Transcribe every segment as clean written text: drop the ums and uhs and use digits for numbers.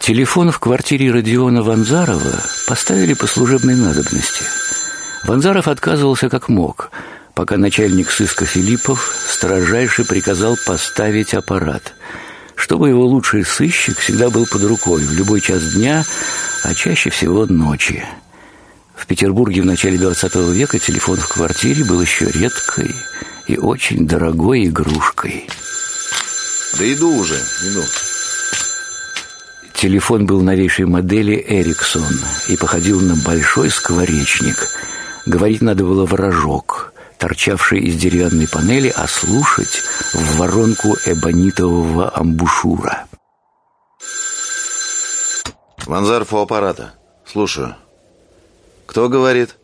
Телефон в квартире Родиона Ванзарова поставили по служебной надобности. Ванзаров отказывался как мог, пока начальник сыска Филиппов строжайше приказал поставить аппарат, чтобы его лучший сыщик всегда был под рукой в любой час дня, а чаще всего ночи. В Петербурге в начале 20 века телефон в квартире был еще редкой и очень дорогой игрушкой. Да иду уже, иду. Телефон был новейшей модели «Эриксон» и походил на большой скворечник. Говорить надо было в рожок, торчавший из деревянной панели, а слушать в воронку эбонитового амбушюра. Ванзаров у аппарата. Слушаю. Кто говорит?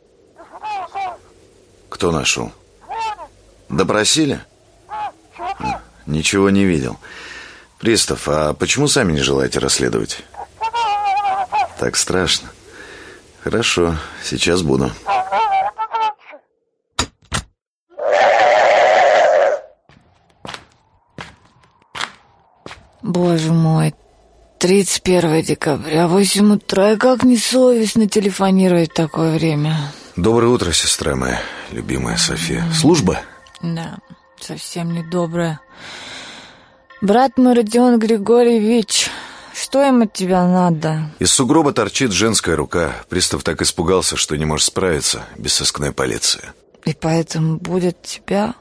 Кто нашел? Допросили? Ничего не видел. Пристав, а почему сами не желаете расследовать? Так страшно. Хорошо, сейчас буду. Боже мой, 31 декабря, 8 утра, и как несовестно телефонировать в такое время. Доброе утро, сестра моя, любимая София. Служба? Да, совсем недобрая. Брат мой, Родион Григорьевич, что им от тебя надо? Из сугроба торчит женская рука. Пристав так испугался, что не может справиться без сыскной полиции. И поэтому будет тебя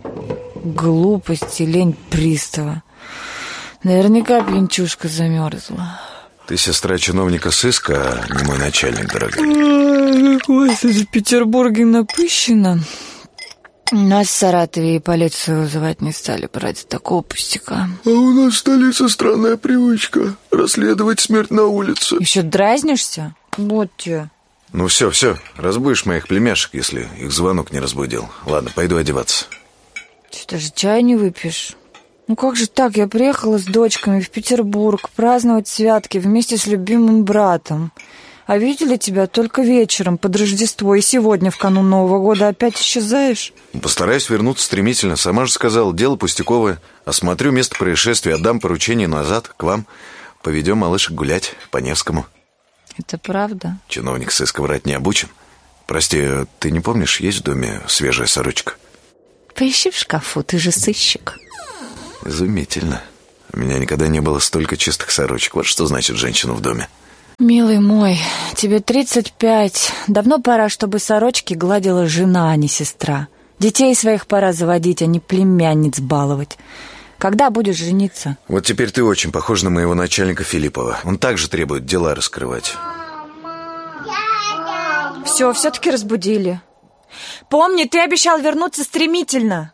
глупость и лень пристава. Наверняка пьянчушка замерзла. Ты сестра чиновника сыска, а не мой начальник, дорогой. Ой, господи, в Петербурге напыщено. Нас в Саратове и полицию вызывать не стали ради такого пустяка. А у нас в столице странная привычка расследовать смерть на улице. Еще дразнишься? Вот тебе. Ну все, разбудишь моих племяшек, если их звонок не разбудил. Ладно, пойду одеваться. Что, даже чай не выпьешь? Ну как же так? Я приехала с дочками в Петербург праздновать святки вместе с любимым братом. А видели тебя только вечером под Рождество, и сегодня в канун Нового года опять исчезаешь? Постараюсь вернуться стремительно. Сама же сказала, дело пустяковое. Осмотрю место происшествия, отдам поручение назад к вам. Поведем малышек гулять по Невскому. Это правда? Чиновник сыска врать не обучен. Прости, ты не помнишь, есть в доме свежая сорочка? Поищи в шкафу, ты же сыщик. Изумительно. У меня никогда не было столько чистых сорочек. Вот что значит женщина в доме. Милый мой, тебе 35. Давно пора, чтобы сорочки гладила жена, а не сестра. Детей своих пора заводить, а не племянниц баловать. Когда будешь жениться? Вот теперь ты очень похож на моего начальника Филиппова. Он также требует дела раскрывать. Все-таки разбудили. Помни, ты обещал вернуться стремительно.